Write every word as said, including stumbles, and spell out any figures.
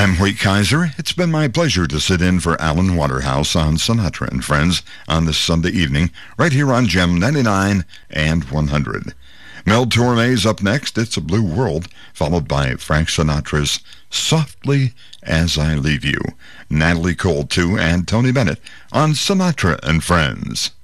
I'm Hoyt Kaiser. It's been my pleasure to sit in for Alan Waterhouse on Sinatra and Friends on this Sunday evening, right here on Gem ninety-nine and one hundred. Mel Torme's up next. It's a Blue World, followed by Frank Sinatra's Softly As I Leave You. Natalie Cole, too, and Tony Bennett on Sinatra and Friends.